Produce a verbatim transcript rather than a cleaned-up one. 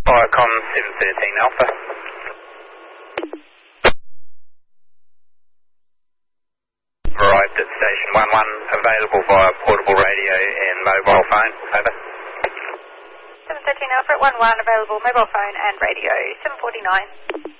Viacom seven thirteen Alpha. Arrived at station one one, available via portable radio and mobile phone. Over. seven thirteen Alpha at one one, available mobile phone and radio. seven forty-nine.